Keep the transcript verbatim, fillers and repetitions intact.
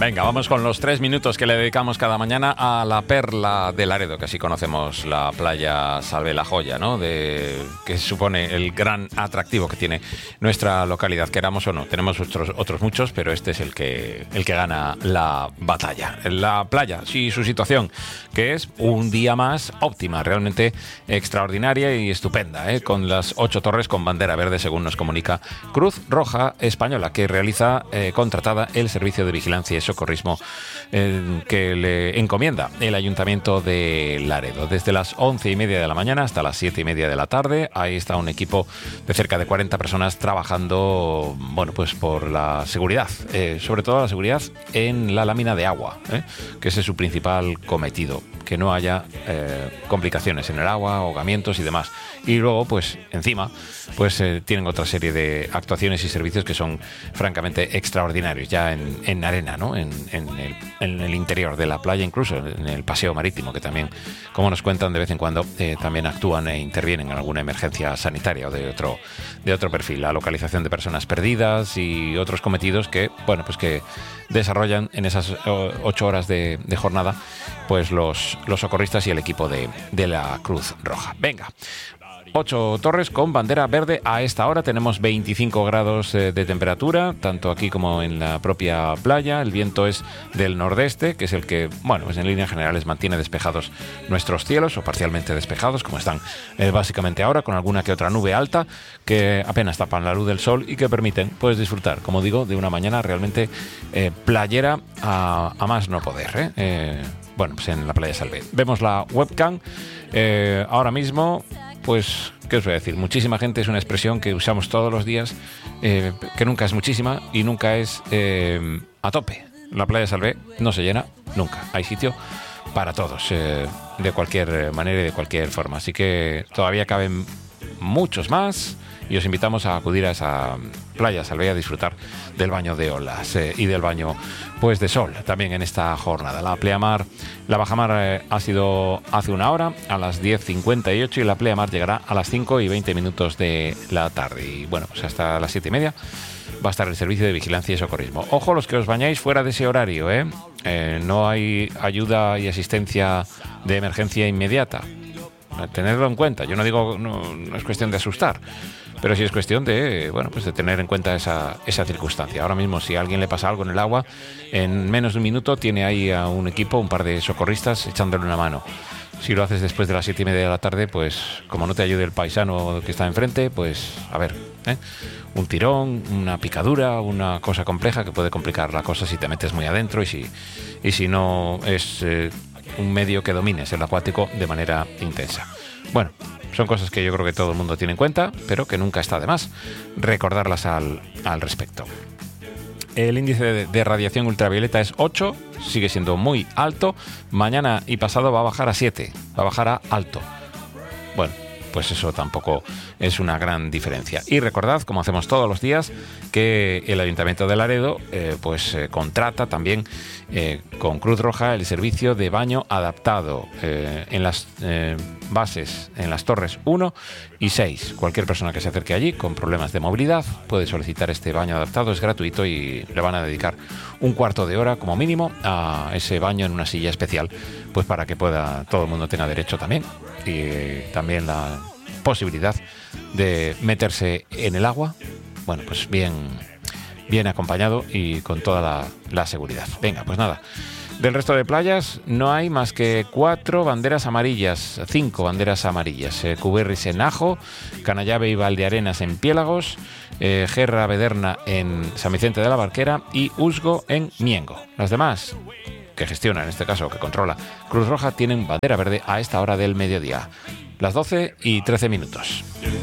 Venga, vamos con los tres minutos que le dedicamos cada mañana a la perla de Laredo, que así conocemos la playa Salvé la Joya, ¿no? De, que supone el gran atractivo que tiene nuestra localidad, queramos o no. Tenemos otros, otros muchos, pero este es el que, el que gana la batalla. La playa, sí, su situación, que es un día más óptima, realmente extraordinaria y estupenda, ¿eh? Con las ocho torres con bandera verde, según nos comunica Cruz Roja Española, que realiza eh, contratada el servicio de vigilancia y socorrismo eh, que le encomienda el Ayuntamiento de Laredo. Desde las once y media de la mañana hasta las siete y media de la tarde, ahí está un equipo de cerca de cuarenta personas trabajando, bueno, pues por la seguridad, eh, sobre todo la seguridad en la lámina de agua, eh, que ese es su principal cometido, que no haya eh, complicaciones en el agua, ahogamientos y demás. Y luego, pues encima, pues eh, tienen otra serie de actuaciones y servicios que son francamente extraordinarios, ya en, en arena, ¿no? En, en, el, en el interior de la playa, incluso en el paseo marítimo, que también, como nos cuentan de vez en cuando, eh, también actúan e intervienen en alguna emergencia sanitaria o de otro, de otro perfil. La localización de personas perdidas y otros cometidos que, bueno, pues que desarrollan en esas ocho horas de, de jornada, pues los, los socorristas y el equipo de, de la Cruz Roja. Venga. Ocho torres con bandera verde. A esta hora tenemos veinticinco grados de temperatura, tanto aquí como en la propia playa. El viento es del nordeste, que es el que, bueno, pues en líneas generales mantiene despejados nuestros cielos, o parcialmente despejados, como están eh, básicamente ahora, con alguna que otra nube alta que apenas tapan la luz del sol y que permiten, pues, disfrutar, como digo, de una mañana realmente eh, playera a, a más no poder, ¿eh? Eh, bueno, pues en la playa Salvé. Vemos la webcam eh, ahora mismo. Pues, ¿qué os voy a decir? Muchísima gente es una expresión que usamos todos los días, eh, que nunca es muchísima y nunca es eh, a tope. La playa Salvé no se llena nunca. Hay sitio para todos, eh, de cualquier manera y de cualquier forma. Así que todavía caben muchos más y os invitamos a acudir a esa playa Salvé a disfrutar del baño de olas eh, y del baño, pues, de sol también en esta jornada. La pleamar, la bajamar eh, ha sido hace una hora a las diez cincuenta y ocho y la pleamar llegará a las cinco y veinte minutos de la tarde. Y bueno, pues hasta las siete y media va a estar el servicio de vigilancia y socorrismo. Ojo los que os bañáis fuera de ese horario, ¿eh? Eh, no hay ayuda y asistencia de emergencia inmediata. Tenedlo en cuenta. Yo no digo, no, no es cuestión de asustar, pero sí es cuestión de, bueno, pues de tener en cuenta esa, esa circunstancia. Ahora mismo, si a alguien le pasa algo en el agua, en menos de un minuto tiene ahí a un equipo, un par de socorristas echándole una mano. Si lo haces después de las siete y media de la tarde, pues como no te ayude el paisano que está enfrente, pues a ver, ¿eh? un tirón, una picadura, una cosa compleja que puede complicar la cosa si te metes muy adentro y si, y si no es eh, un medio que domines el acuático de manera intensa. Bueno, son cosas que yo creo que todo el mundo tiene en cuenta, pero que nunca está de más recordarlas al, al respecto. El índice de, de radiación ultravioleta es ocho, sigue siendo muy alto. Mañana y pasado va a bajar a siete, va a bajar a alto. Bueno, pues eso tampoco es una gran diferencia. Y recordad, como hacemos todos los días, que el Ayuntamiento de Laredo eh, pues eh, contrata también eh, con Cruz Roja el servicio de baño adaptado eh, en las eh, bases, en las torres uno y seis. Cualquier persona que se acerque allí con problemas de movilidad puede solicitar este baño adaptado, es gratuito y le van a dedicar un cuarto de hora como mínimo a ese baño en una silla especial, pues para que pueda, todo el mundo tenga derecho también, y eh, también la posibilidad de meterse en el agua, bueno, pues bien, bien acompañado y con toda la, la seguridad. Venga, pues nada, del resto de playas no hay más que cuatro banderas amarillas, cinco banderas amarillas. Eh, Cuberris en Ajo, Canallave y Valdearenas en Piélagos, eh, Gerra Bederna en San Vicente de la Barquera y Usgo en Miengo. Las demás, que gestiona, en este caso, que controla Cruz Roja, tienen bandera verde a esta hora del mediodía, las doce y trece minutos.